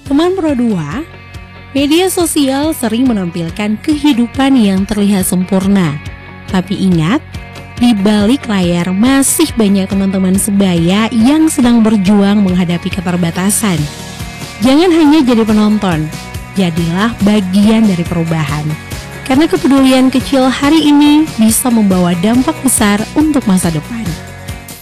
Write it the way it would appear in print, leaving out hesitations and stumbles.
Teman Pro 2, media sosial sering menampilkan kehidupan yang terlihat sempurna. Tapi ingat, di balik layar masih banyak teman-teman sebaya yang sedang berjuang menghadapi keterbatasan. Jangan hanya jadi penonton, jadilah bagian dari perubahan. Karena kepedulian kecil hari ini bisa membawa dampak besar untuk masa depan.